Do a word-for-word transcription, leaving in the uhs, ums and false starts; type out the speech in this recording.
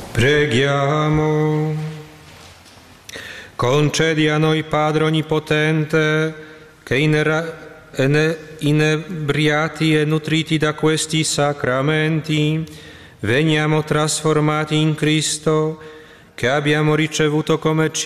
Preghiamo. Concedi a noi, Padre Onnipotente, che inebriati e nutriti da questi sacramenti veniamo trasformati in Cristo, che abbiamo ricevuto come